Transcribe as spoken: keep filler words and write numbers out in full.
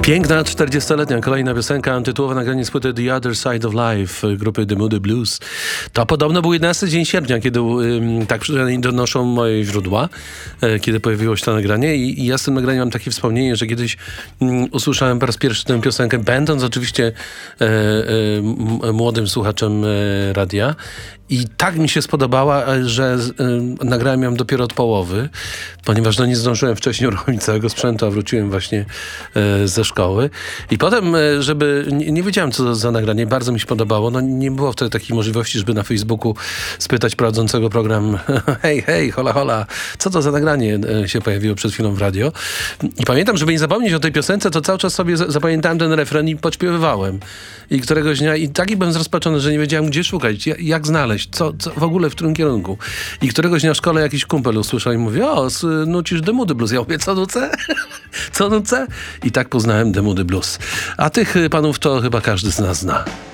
Piękna czterdziestoletnia kolejna piosenka, tytułowe nagranie z płyty The Other Side of Life grupy The Moody Blues. To podobno był jedenasty dzień sierpnia, kiedy ym, tak przynajmniej donoszą moje źródła, y, kiedy pojawiło się to nagranie I, i ja z tym nagraniem mam takie wspomnienie, że kiedyś ym, usłyszałem po raz pierwszy tę piosenkę, będąc oczywiście y, y, młodym słuchaczem y, radia. I tak mi się spodobała, że y, nagrałem ją dopiero od połowy, ponieważ no, nie zdążyłem wcześniej uruchomić całego sprzętu, a wróciłem właśnie y, ze szkoły. I potem, y, żeby... Nie, nie wiedziałem, co za nagranie. Bardzo mi się podobało. No, nie było wtedy takiej możliwości, żeby na Facebooku spytać prowadzącego program hej, hej, hola, hola, co to za nagranie y, się pojawiło przed chwilą w radio. I pamiętam, żeby nie zapomnieć o tej piosence, to cały czas sobie z- zapamiętałem ten refren i podśpiewywałem. I któregoś dnia... I taki byłem zrozpaczony, że nie wiedziałem, gdzie szukać, jak, jak znaleźć. Co, co w ogóle, w którym kierunku. I któregoś dnia w szkole jakiś kumpel usłyszał i mówi, o, s- nucisz The Moody Blues. Ja mówię, co nucę? co nucę? I tak poznałem The Moody Blues. A tych y, panów to chyba każdy z nas zna.